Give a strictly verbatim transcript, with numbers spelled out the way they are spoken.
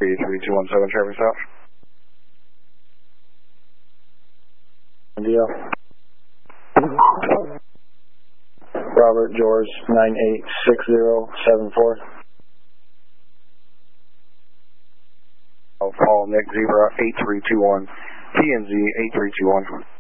eight three two one seven, traffic stop. Deal. Robert George nine eight six zero seven four. Paul Nick Zebra eight three two one, P N Z eight three two one.